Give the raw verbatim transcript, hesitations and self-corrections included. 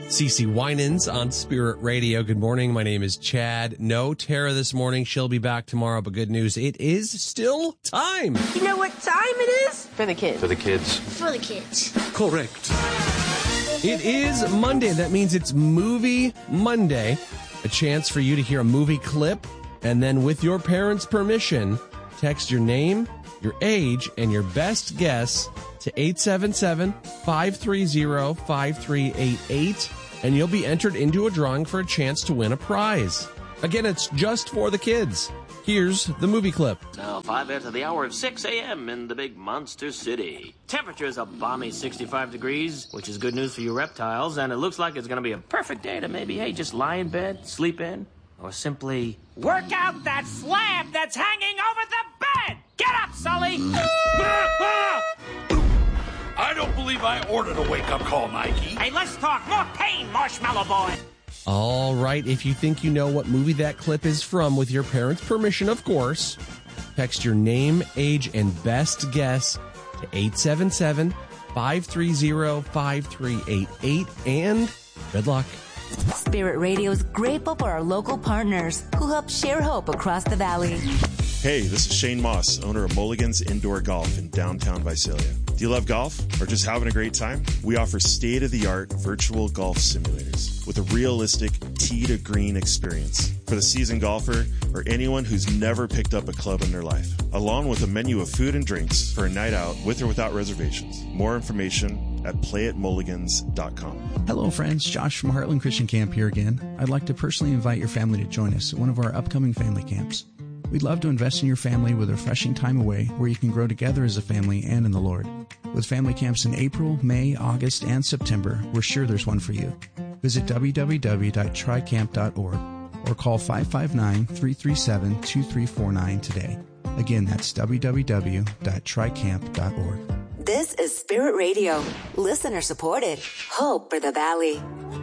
CeCe Winans on Spirit Radio. Good morning. My name is Chad. No Tara this morning. She'll be back tomorrow, but good news, it is still time. You know what time it is? For the kids. For the kids. For the kids. Correct. It is Monday. That means it's Movie Monday. A chance for you to hear a movie clip, and then with your parents' permission, text your name, your age, and your best guess to eight seven seven, five three zero, five three eight eight, and you'll be entered into a drawing for a chance to win a prize. Again, it's just for the kids. Here's the movie clip. Now, five after the hour of six a.m. in the big monster city. Temperature's a balmy sixty-five degrees, which is good news for you reptiles, and it looks like it's going to be a perfect day to maybe, hey, just lie in bed, sleep in, or simply work out that flab that's hanging over the bed! Get up, Sully! I don't believe I ordered a wake-up call, Mikey. Hey, let's talk more pain, Marshmallow Boy! All right, if you think you know what movie that clip is from, with your parents' permission, of course, text your name, age, and best guess to eight seven seven, five three zero, five three eight eight, and good luck. Spirit Radio's grateful for our local partners who help share hope across the valley. Hey, this is Shane Moss, owner of Mulligan's Indoor Golf in downtown Visalia. Do you love golf or just having a great time? We offer state-of-the-art virtual golf simulators with a realistic tee-to-green experience for the seasoned golfer or anyone who's never picked up a club in their life, along with a menu of food and drinks for a night out with or without reservations. More information at play at mulligans dot com. Hello friends, Josh from Heartland Christian Camp here again. I'd like to personally invite your family to join us at one of our upcoming family camps. We'd love to invest in your family with a refreshing time away where you can grow together as a family and in the Lord. With family camps in April, May, August, and September, we're sure there's one for you. Visit w w w dot tri camp dot org or call five five nine, three three seven, two three four nine today. Again, that's w w w dot tri camp dot org. This is Spirit Radio, listener supported. Hope for the Valley.